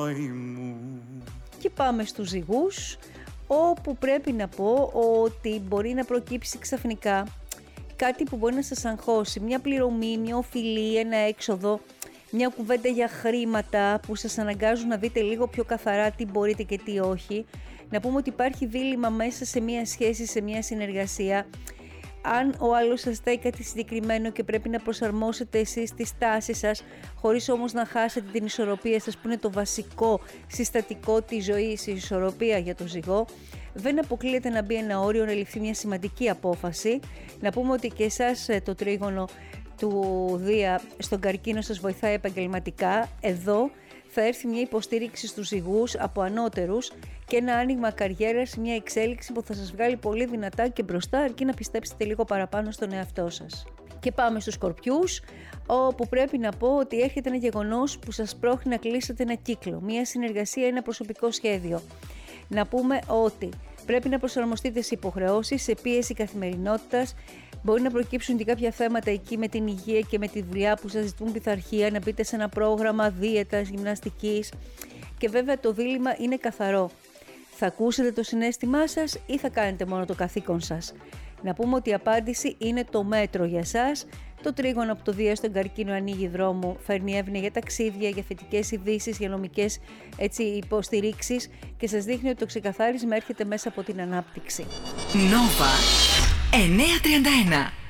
Και πάμε στους ζυγούς, όπου πρέπει να πω ότι μπορεί να προκύψει ξαφνικά κάτι που μπορεί να σας αγχώσει, μια πληρωμή, μια οφειλή, ένα έξοδο, μια κουβέντα για χρήματα που σας αναγκάζουν να δείτε λίγο πιο καθαρά τι μπορείτε και τι όχι. Να πούμε ότι υπάρχει δίλημμα μέσα σε μια σχέση, σε μια συνεργασία. Αν ο άλλος σας ζητάει κάτι συγκεκριμένο και πρέπει να προσαρμόσετε εσείς τη στάση σας, χωρίς όμως να χάσετε την ισορροπία σας, που είναι το βασικό συστατικό της ζωής, η ισορροπία για το ζυγό, δεν αποκλείεται να μπει ένα όριο, να ληφθεί μια σημαντική απόφαση. Να πούμε ότι και εσάς το τρίγωνο του Δία στον καρκίνο σας βοηθάει επαγγελματικά. Εδώ θα έρθει μια υποστήριξη στους ζυγούς από ανώτερους και ένα άνοιγμα καριέρας, μια εξέλιξη που θα σας βγάλει πολύ δυνατά και μπροστά, αρκεί να πιστέψετε λίγο παραπάνω στον εαυτό σας. Και πάμε στους Σκορπιούς, όπου πρέπει να πω ότι έρχεται ένα γεγονός που σας πρόχνει να κλείσετε ένα κύκλο, μια συνεργασία, ένα προσωπικό σχέδιο. Να πούμε ότι πρέπει να προσαρμοστείτε σε υποχρεώσεις, σε πίεση καθημερινότητας. Μπορεί να προκύψουν και κάποια θέματα εκεί με την υγεία και με τη δουλειά που σας ζητούν πειθαρχία, να μπείτε σε ένα πρόγραμμα δίαιτας, γυμναστικής. Και βέβαια το δίλημμα είναι καθαρό. Θα ακούσετε το συναίσθημά σας ή θα κάνετε μόνο το καθήκον σας? Να πούμε ότι η απάντηση είναι το μέτρο για σας. Το τρίγωνο από το Δία στον καρκίνο ανοίγει δρόμο, φέρνει εύνοια για ταξίδια, για θετικές ειδήσεις, για νομικές υποστηρίξεις και σας δείχνει ότι το ξεκαθάρισμα έρχεται μέσα από την ανάπτυξη. Νόβα 931.